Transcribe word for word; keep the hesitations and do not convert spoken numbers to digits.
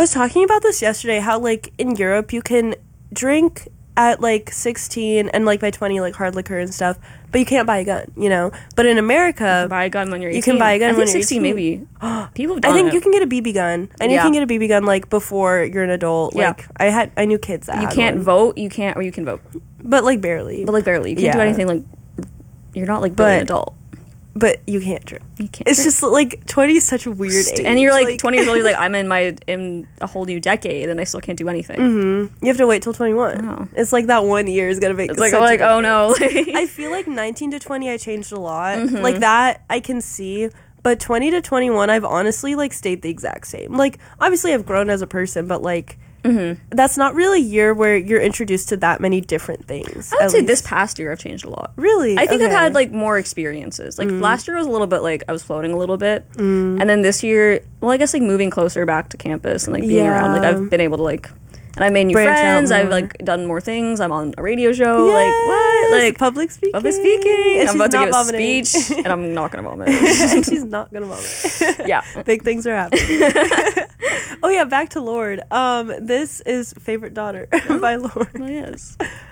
was talking about this yesterday, how, like, in Europe, you can drink at, like, sixteen and, like, by twenty, like, hard liquor and stuff, but you can't buy a gun, you know? But in America... You can buy a gun when you're eighteen. You can buy a gun I when think you're sixteen, eighteen. maybe. People have done I think it. you can get a B B gun. And Yeah. you can get a B B gun, like, before you're an adult. Yeah. Like, I had... I knew kids that You had can't one. vote, you can't, or you can vote. But, like, barely. But, like, barely. You can't Yeah. do anything, like... You're not, like, barely an But- adult. But you can't drink. You can't It's drink. just, like, twenty is such a weird age. And you're, like, twenty years old, you're like, I'm in my... in a whole new decade, and I still can't do anything. Mm-hmm. You have to wait till twenty-one. Oh. It's like that one year is gonna make It's like, such like a oh, no. I feel like nineteen to twenty I changed a lot. Mm-hmm. Like that I can see. But twenty to twenty-one I've honestly like stayed the exact same. Like obviously I've grown as a person, but like Mm-hmm. that's not really a year where you're introduced to that many different things. I would at say least. this past year I've changed a lot. Really? I think I've Okay. had like more experiences. Like Mm. last year was a little bit like I was floating a little bit, mm. and then this year, well, I guess like moving closer back to campus and like being Yeah. around, like I've been able to like, and I made new Branch out friends. I've more. like done more things. I'm on a radio show. Yes, Like what? Like public speaking. public speaking. And I'm she's about to not give vomiting. a speech, and I'm not gonna vomit. And she's not gonna vomit. Yeah. Big things are happening. Oh yeah, back to Lorde. Um, this is Favorite Daughter by Lorde. Well, yes.